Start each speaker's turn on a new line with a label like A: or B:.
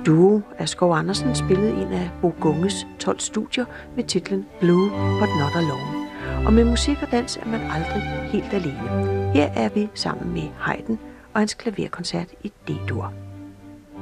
A: Duo af Skov Andersen spillede en af Bo Gunges 12 studier med titlen Blue But Not Alone. Og med musik og dans er man aldrig helt alene. Her er vi sammen med Haydn og hans klaverkoncert i D-dur.